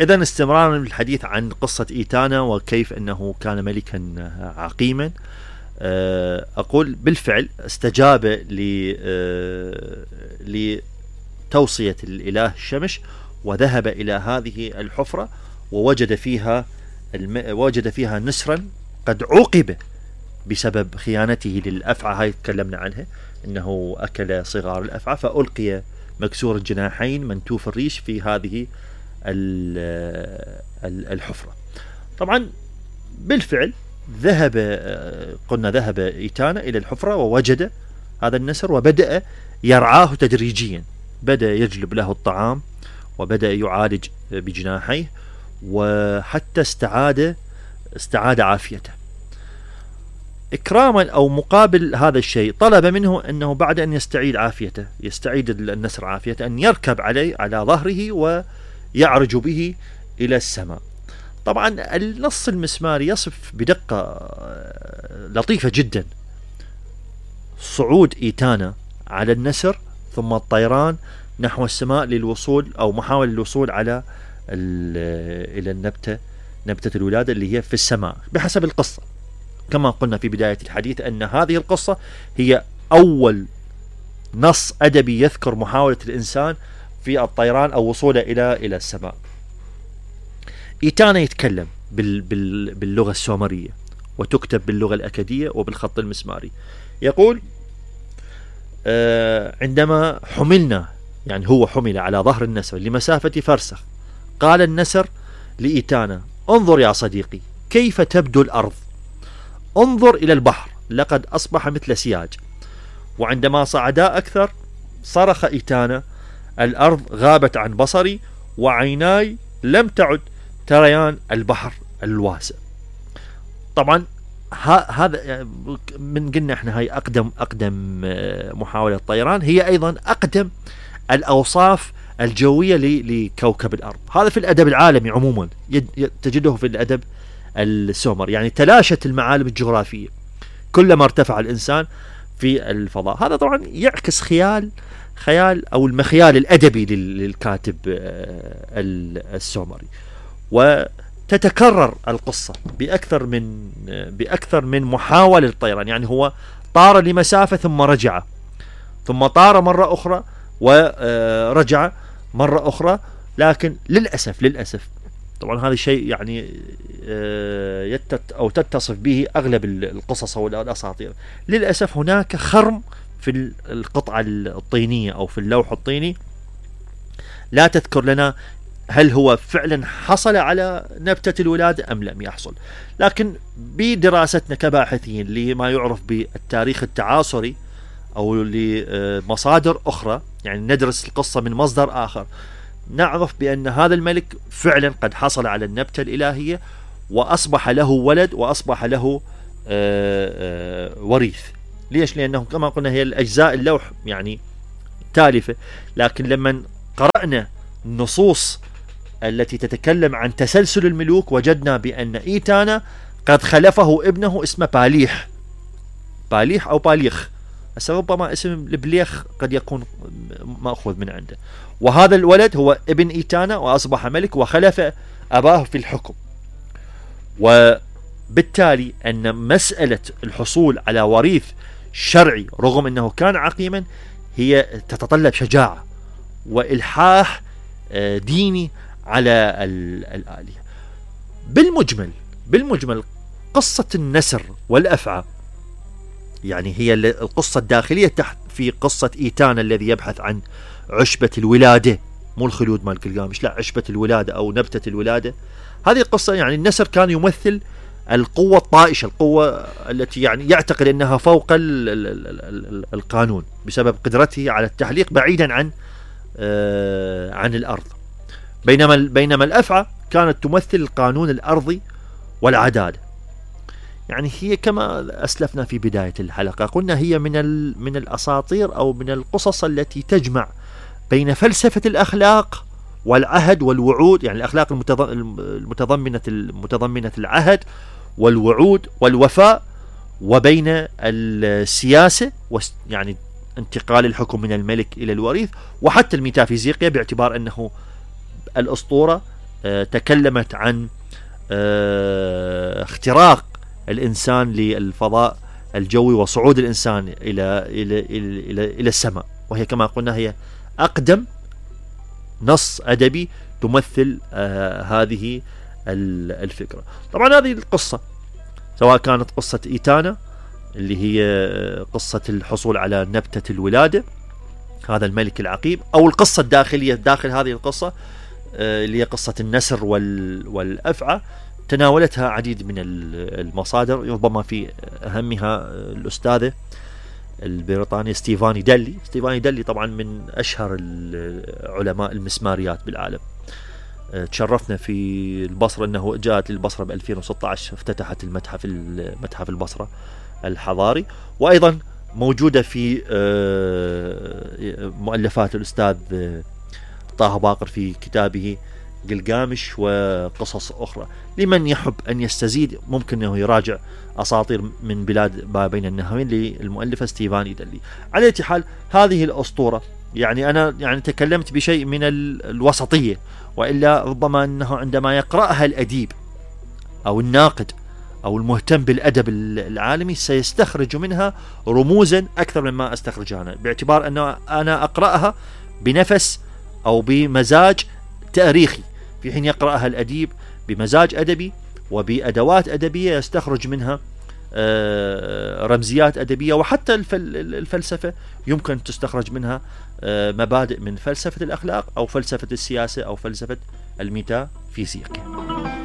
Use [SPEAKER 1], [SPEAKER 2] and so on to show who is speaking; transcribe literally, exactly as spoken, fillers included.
[SPEAKER 1] إذن استمرارا بالحديث عن قصة إيتانا وكيف أنه كان ملكا عقيما، أقول بالفعل استجاب لتوصية الإله الشمس وذهب إلى هذه الحفرة ووجد فيها الم... وجد فيها نسرا قد عوقب بسبب خيانته للأفعى. هاي تكلمنا عنها، إنه أكل صغار الأفعى فألقي مكسور الجناحين منتوف الريش في هذه الحفرة. طبعا بالفعل ذهب قلنا ذهب إيتانا إلى الحفرة ووجد هذا النسر وبدأ يرعاه تدريجيا، بدأ يجلب له الطعام وبدأ يعالج بجناحيه وحتى استعاد استعاد عافيته. إكراما أو مقابل هذا الشيء طلب منه أنه بعد أن يستعيد عافيته يستعيد النسر عافيته أن يركب عليه على ظهره ويعرج به إلى السماء. طبعا النص المسماري يصف بدقة لطيفة جدا صعود إيتانا على النسر ثم الطيران نحو السماء للوصول أو محاولة الوصول على إلى النبتة نبتة الولادة اللي هي في السماء بحسب القصة. كما قلنا في بداية الحديث أن هذه القصة هي أول نص أدبي يذكر محاولة الإنسان في الطيران أو وصوله إلى إلى السماء. إيتانا يتكلم بال بال باللغة السومرية وتكتب باللغة الأكدية وبالخط المسماري. يقول آه عندما حملنا، يعني هو حمل على ظهر النسر لمسافة فرسخ، قال النسر لإيتانا: انظر يا صديقي كيف تبدو الأرض، انظر إلى البحر لقد أصبح مثل سياج. وعندما صعدا أكثر صرخ إيتانا: الأرض غابت عن بصري وعيناي لم تعد تريان البحر الواسع. طبعا هذا من قلنا احنا هاي أقدم أقدم محاولة طيران، هي أيضا أقدم الأوصاف الجوية لكوكب الأرض. هذا في الأدب العالمي عموما تجده في الأدب السومر، يعني تلاشت المعالم الجغرافية كلما ارتفع الإنسان في الفضاء. هذا طبعا يعكس خيال خيال أو المخيال الأدبي للكاتب السومري. وتتكرر القصة بأكثر من بأكثر من محاولة للطيران، يعني هو طار لمسافة ثم رجع، ثم طار مرة أخرى ورجع مرة أخرى، لكن للأسف للأسف طبعا هذا الشيء يعني يتت أو تتصف به أغلب القصص والأساطير. للأسف هناك خرم في القطعة الطينية أو في اللوح الطيني لا تذكر لنا هل هو فعلا حصل على نبتة الولادة أم لم يحصل. لكن بدراستنا كباحثين لما يعرف بالتاريخ التعاصري أو لمصادر أخرى، يعني ندرس القصة من مصدر آخر، نعرف بأن هذا الملك فعلا قد حصل على النبتة الإلهية وأصبح له ولد وأصبح له وريث. ليش؟ لأنه كما قلنا هي الأجزاء اللوح يعني تالفة، لكن لما قرأنا النصوص التي تتكلم عن تسلسل الملوك وجدنا بأن إيتانا قد خلفه ابنه اسمه باليح باليح أو باليخ، ربما اسم البليخ قد يكون مأخوذ من عنده، وهذا الولد هو ابن إيتانا وأصبح ملك وخلف أباه في الحكم. وبالتالي أن مسألة الحصول على وريث شرعي رغم أنه كان عقيما هي تتطلب شجاعة وإلحاح ديني على الآلهة. بالمجمل بالمجمل قصة النسر والأفعى يعني هي القصة الداخلية تحت في قصة إيتانا الذي يبحث عن عشبة الولادة، مو الخلود مال جلجامش، لا عشبة الولادة أو نبتة الولادة. هذه القصة يعني النسر كان يمثل القوة الطائشة، القوة التي يعني يعتقد أنها فوق ال ال ال القانون بسبب قدرته على التحليق بعيدا عن آه عن الأرض. بينما بينما الأفعى كانت تمثل القانون الأرضي والعدالة. يعني هي كما أسلفنا في بداية الحلقة قلنا هي من من الأساطير أو من القصص التي تجمع بين فلسفة الأخلاق والعهد والوعود، يعني الأخلاق المتضمنة المتضمنة العهد والوعود والوفاء، وبين السياسة يعني انتقال الحكم من الملك إلى الوريث، وحتى الميتافيزيقيا باعتبار أنه الأسطورة تكلمت عن اختراق الإنسان للفضاء الجوي وصعود الإنسان إلى إلى إلى إلى, إلى السماء، وهي كما قلنا هي أقدم نص أدبي تمثل آه هذه الفكرة. طبعا هذه القصة سواء كانت قصة إيتانا اللي هي قصة الحصول على نبتة الولادة، هذا الملك العقيم، أو القصة الداخلية داخل هذه القصة آه اللي هي قصة النسر والأفعى، تناولتها عديد من المصادر، ربما في أهمها الأستاذة البريطانية ستيفاني دالي. ستيفاني دالي طبعا من أشهر علماء المسماريات بالعالم، تشرفنا في البصرة أنه جاءت للبصرة ب ألفين وستة عشر، افتتحت المتحف المتحف البصرة الحضاري، وأيضا موجودة في مؤلفات الأستاذ طه باقر في كتابه قلقامش وقصص أخرى. لمن يحب أن يستزيد ممكن أنه يراجع أساطير من بلاد ما بين النهرين للمؤلفة ستيفاني دالي. على أي حال هذه الأسطورة يعني أنا يعني تكلمت بشيء من الوسطية، وإلا ربما أنه عندما يقرأها الأديب أو الناقد أو المهتم بالأدب العالمي سيستخرج منها رموزا أكثر مما أستخرجها أنا، باعتبار أنه أنا أقرأها بنفس أو بمزاج تاريخي، في حين يقرأها الأديب بمزاج أدبي وبأدوات أدبية يستخرج منها رمزيات أدبية، وحتى الفلسفة يمكن تستخرج منها مبادئ من فلسفة الأخلاق أو فلسفة السياسة أو فلسفة الميتافيزيقيا.